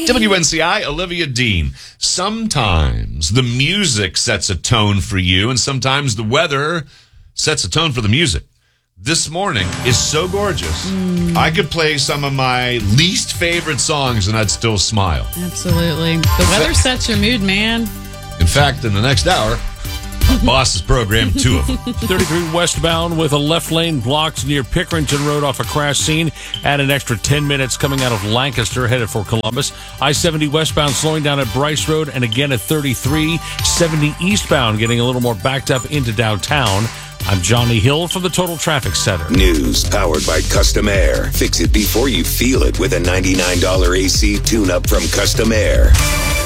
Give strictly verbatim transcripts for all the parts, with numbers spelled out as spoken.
W N C I, Olivia Dean. Sometimes the music sets a tone for you, and sometimes the weather sets a tone for the music. This morning is so gorgeous. Mm. I could play some of my least favorite songs and I'd still smile. Absolutely. The weather sets your mood, man. In fact, in the next hour, our boss has programmed two of them. thirty-three westbound with a left lane blocked near Pickerington Road off a crash scene. Add an extra ten minutes coming out of Lancaster headed for Columbus. I seventy westbound slowing down at Bryce Road and again at thirty-three. seventy eastbound getting a little more backed up into downtown. I'm Johnny Hill from the Total Traffic Center. News powered by Custom Air. Fix it before you feel it with a ninety-nine dollars A C tune-up from Custom Air.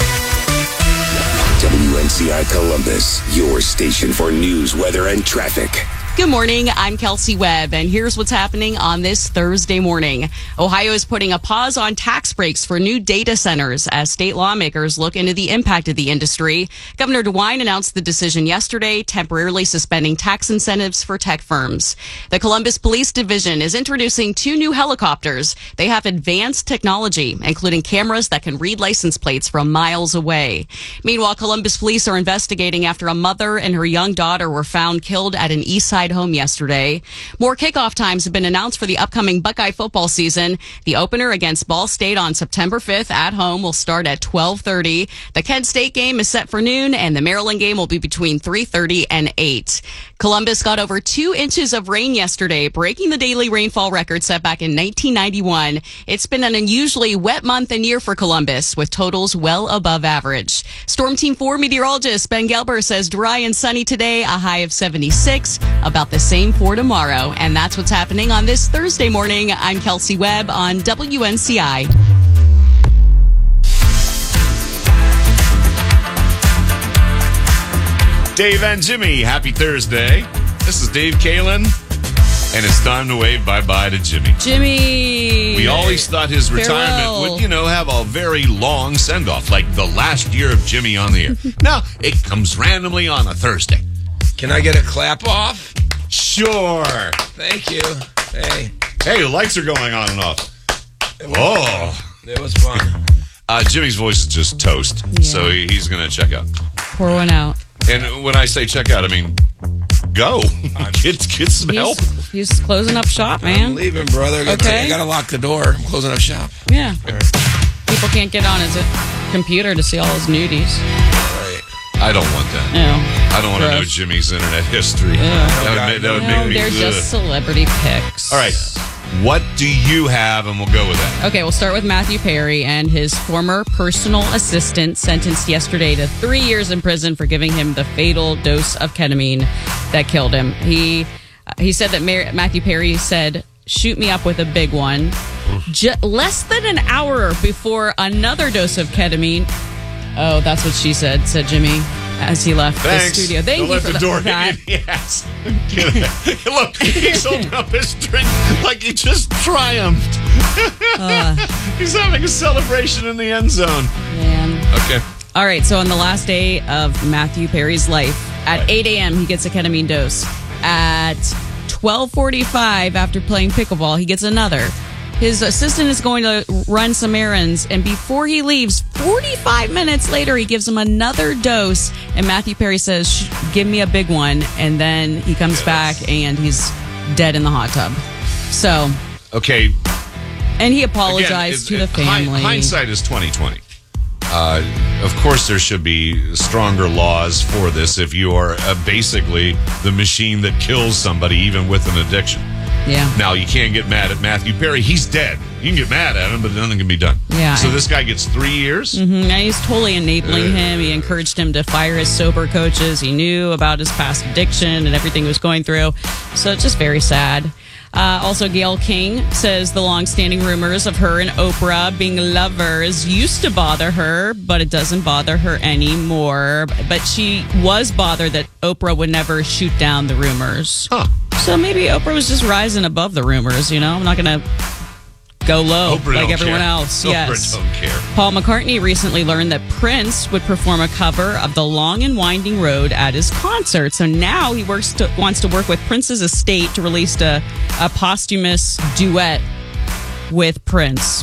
W N C I Columbus, your station for news, weather, and traffic. Good morning, I'm Kelsey Webb, and here's what's happening on this Thursday morning. Ohio is putting a pause on tax breaks for new data centers as state lawmakers look into the impact of the industry. Governor DeWine announced the decision yesterday, temporarily suspending tax incentives for tech firms. The Columbus Police Division is introducing two new helicopters. They have advanced technology, including cameras that can read license plates from miles away. Meanwhile, Columbus police are investigating after a mother and her young daughter were found killed at an East Side home yesterday. More kickoff times have been announced for the upcoming Buckeye football season. The opener against Ball State on September fifth at home will start at twelve thirty. The Kent State game is set for noon, and the Maryland game will be between three thirty and eight. Columbus got over two inches of rain yesterday, breaking the daily rainfall record set back in nineteen ninety-one. It's been an unusually wet month and year for Columbus, with totals well above average. Storm Team four meteorologist Ben Gelber says dry and sunny today, a high of seventy-six, about the same for tomorrow. And that's what's happening on this Thursday morning. I'm Kelsey Webb on W N C I. Dave and Jimmy, happy Thursday. This is Dave Kalin, and it's time to wave bye-bye to Jimmy. Jimmy! We always thought his retirement Farewell. would, you know, have a very long send-off, like the last year of Jimmy on the air. Now, it comes randomly on a Thursday. Can I get a clap off? Sure. Thank you. Hey. Hey, the lights are going on and off. It was Oh. fun. It was fun. Uh, Jimmy's voice is just toast, Yeah. so he- he's going to check out. Pour one out. And when I say check out, I mean go. get, get some help. He's, he's closing up shop, I'm man. leaving, brother. I got Okay. I got to lock the door. I'm closing up shop. Yeah. People can't get on his computer to see all his nudies. Right. I don't want that. No. I don't want to know Gross. Jimmy's internet history. Yeah. That would, make, that would No, make me they're ugh. just celebrity pics. All right. What do you have? And we'll go with that. Okay, we'll start with Matthew Perry and his former personal assistant sentenced yesterday to three years in prison for giving him the fatal dose of ketamine that killed him. He he said that Mar- Matthew Perry said, "Shoot me up with a big one." Ju- less than an hour before another dose of ketamine. Oh, that's what she said, said Jimmy as he left Thanks. the studio. Thank Don't you let for the the, door for that. hit you in the ass. Look, he's holding up his drink like he just triumphed. Uh. He's having a celebration in the end zone. Man. Okay. All right, so on the last day of Matthew Perry's life, at Right. eight a.m., he gets a ketamine dose. At twelve forty-five, after playing pickleball, he gets another. His assistant is going to run some errands, and before he leaves, forty-five minutes later, he gives him another dose, and Matthew Perry says, "Sh- give me a big one," and then he comes Yes. back, and he's dead in the hot tub. So, Okay. and he Again, apologized it- to the it- hind- family. Hindsight is twenty twenty. Uh, of course, there should be stronger laws for this if you are uh, basically the machine that kills somebody, even with an addiction. Yeah. Now, you can't get mad at Matthew Perry. He's dead. You can get mad at him, but nothing can be done. Yeah. So this guy gets three years? Mm, and he's totally enabling him. He encouraged him to fire his sober coaches. He knew about his past addiction and everything he was going through. So it's just very sad. Uh, also, Gayle King says the long-standing rumors of her and Oprah being lovers used to bother her, but it doesn't bother her anymore. But she was bothered that Oprah would never shoot down the rumors. Huh. So maybe Oprah was just rising above the rumors, you know? I'm not going to go low Oprah like don't everyone care. else. Oprah Yes. don't care. Paul McCartney recently learned that Prince would perform a cover of The Long and Winding Road at his concert. So now he works to, wants to work with Prince's estate to release a, a posthumous duet with Prince.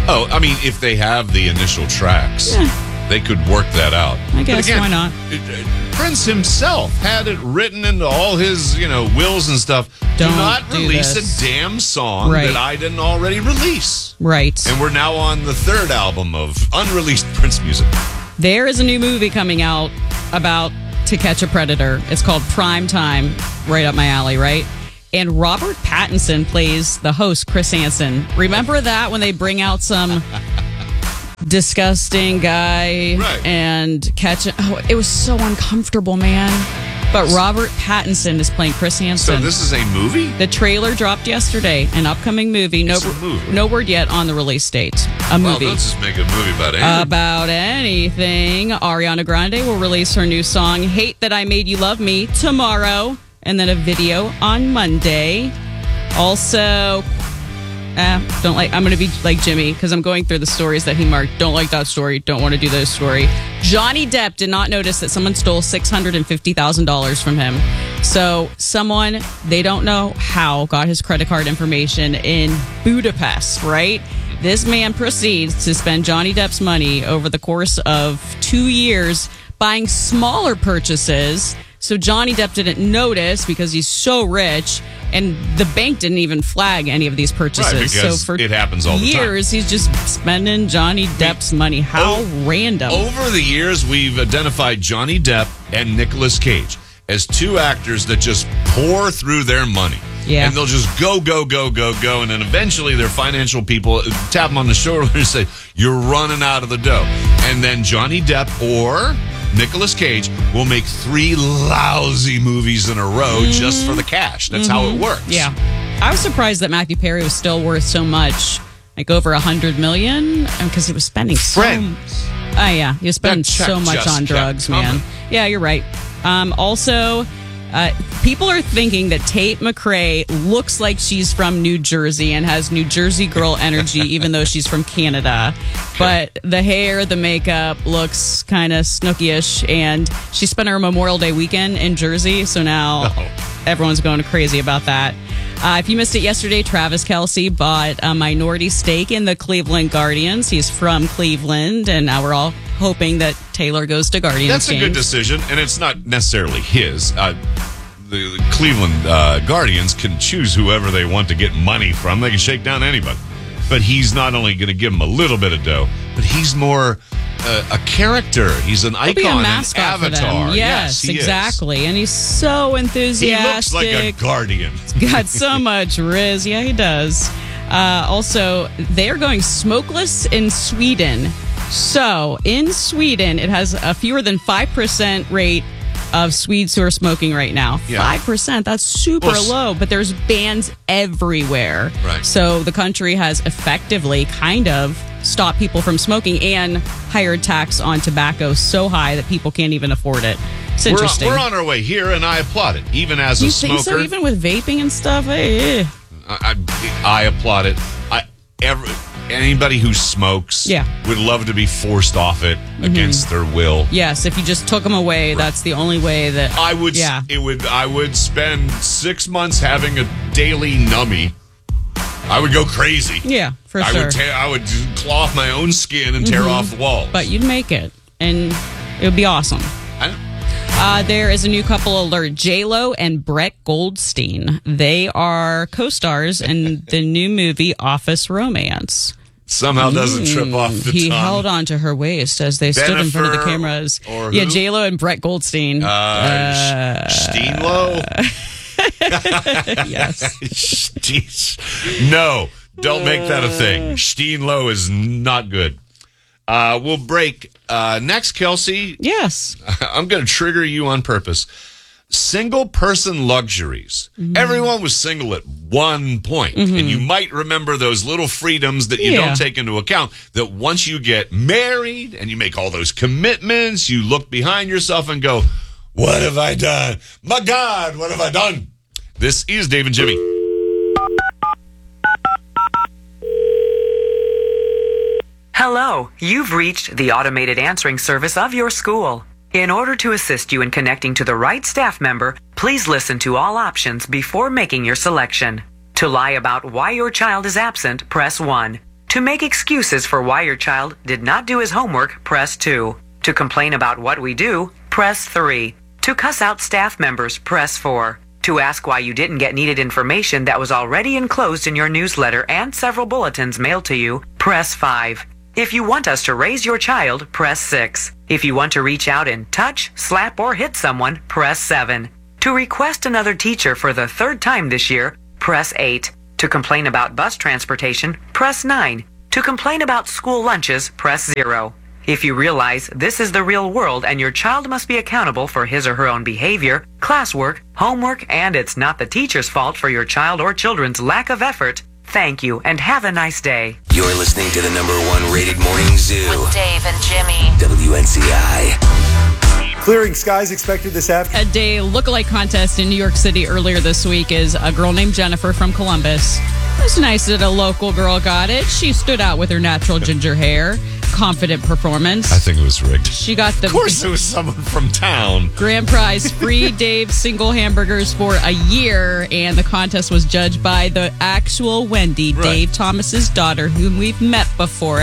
Oh, I mean, if they have the initial tracks, Yeah. they could work that out. I But guess, again, why not? it- it- Prince himself had it written into all his, you know, wills and stuff. Don't do not do release this. a damn song Right. that I didn't already release. Right. And we're now on the third album of unreleased Prince music. There is a new movie coming out about To Catch a Predator. It's called Prime Time, right up my alley, right? And Robert Pattinson plays the host, Chris Hansen. Remember that when they bring out some disgusting guy Right. and catch it? Oh, it was so uncomfortable, man. But Robert Pattinson is playing Chris So Hansen. this is a movie? The trailer dropped yesterday, an upcoming movie. No, It's a movie. no word yet on the release date. A Well, movie. let's just make a movie about it. About anything. Ariana Grande will release her new song, Hate That I Made You Love Me, tomorrow, and then a video on Monday. Also, uh, don't like, I'm going to be like Jimmy because I'm going through the stories that he marked. Don't like that story. Don't want to do those story. Johnny Depp did not notice that someone stole six hundred fifty thousand dollars from him. So someone, they don't know how, got his credit card information in Budapest, right? This man proceeds to spend Johnny Depp's money over the course of two years buying smaller purchases. So Johnny Depp didn't notice because he's so rich, and the bank didn't even flag any of these purchases. Right, because so for it happens all the time. years, he's just spending Johnny Depp's money. How Oh, random. Over the years, we've identified Johnny Depp and Nicolas Cage as two actors that just pour through their money. Yeah. And they'll just go, go, go, go, go. And then eventually their financial people tap them on the shoulder and say, you're running out of the dough. And then Johnny Depp or Nicolas Cage will make three lousy movies in a row just for the cash. That's how it works. Yeah. I was surprised that Matthew Perry was still worth so much, like over a hundred million, because he was spending so Friends. Oh, yeah. He was spending That check so much just on kept drugs, man. coming. Yeah, you're right. Um, also, uh, people are thinking that Tate McRae looks like she's from New Jersey and has New Jersey girl energy, even though she's from Canada. But the hair, the makeup looks kind of snooky-ish, and she spent her Memorial Day weekend in Jersey, so now Oh. everyone's going crazy about that. Uh, if you missed it yesterday, Travis Kelce bought a minority stake in the Cleveland Guardians. He's from Cleveland, and now we're all hoping that Taylor goes to Guardians That's a games. good decision, and it's not necessarily his. Uh, the Cleveland uh, Guardians can choose whoever they want to get money from. They can shake down anybody. But he's not only going to give them a little bit of dough, but he's more uh, a character. He's an He'll be icon, a mascot an avatar. for them. Yes, he is. exactly. And he's so He enthusiastic. looks like a guardian. Got so much riz. Yeah, he does. Uh, also, they are going smokeless in Sweden. So, in Sweden, it has a fewer than five percent rate of Swedes who are smoking right now. Yeah. five percent. That's super Well, s- low, but there's bans everywhere. Right. So, the country has effectively kind of stopped people from smoking and hired tax on tobacco so high that people can't even afford it. It's We're on, interesting. we're on our way here, and I applaud it. Even as a you smoker, think so? Even with vaping and stuff? Hey, eh. I, I, I applaud it. I every, anybody who smokes Yeah. Mm-hmm. would love to be forced off it against their will. Yes, if you just took them away, that's the only way that I would. Yeah. It would. I would spend six months having a daily numbie. I would go crazy. Yeah, for I sure. would. Tear, I would claw off my own skin and tear off the walls. But you'd make it, and it would be awesome. I, Uh, there is a new couple alert: J Lo and Brett Goldstein. They are co-stars in the new movie Office Romance. somehow doesn't trip off the He tongue. held on to her waist as they stood in front of the Bennifer cameras. or Yeah, who? J Lo and Brett Goldstein. Uh, Steenlo. yes. Jeez. No, don't make that a thing. Steenlo is not good. Uh, we'll break. Uh, next, Kelsey, Yes. I'm going to trigger you on purpose. Single person luxuries. Mm-hmm. Everyone was single at one point, and you might remember those little freedoms that you Yeah. don't take into account. That once you get married and you make all those commitments, you look behind yourself and go, "What have I done? My God, what have I done?" This is Dave and Jimmy. Hello, you've reached the automated answering service of your school. In order to assist you in connecting to the right staff member, please listen to all options before making your selection. To lie about why your child is absent, press one. To To make excuses for why your child did not do his homework, press two. To complain about what we do, press three. To cuss out staff members, press four. To ask why you didn't get needed information that was already enclosed in your newsletter and several bulletins mailed to you, press five. If you want us to raise your child, press six. If you want to reach out and touch, slap, or hit someone, press seven. To request another teacher for the third time this year, press eight. To complain about bus transportation, press nine. To complain about school lunches, press zero. If you realize this is the real world and your child must be accountable for his or her own behavior, classwork, homework, and it's not the teacher's fault for your child or children's lack of effort, thank you and have a nice day. You're listening to the number one rated morning zoo. With Dave and Jimmy. W N C I. Clearing skies expected this afternoon. A day lookalike contest in New York City earlier this week is a girl named Jennifer from Columbus. It was nice that a local girl got it. She stood out with her natural ginger hair, confident performance. I think it was rigged. She got the Of course, it was someone from town. grand prize, free Dave single hamburgers for a year, and the contest was judged by the actual Wendy, Right. Dave Thomas's daughter, whom we've met before.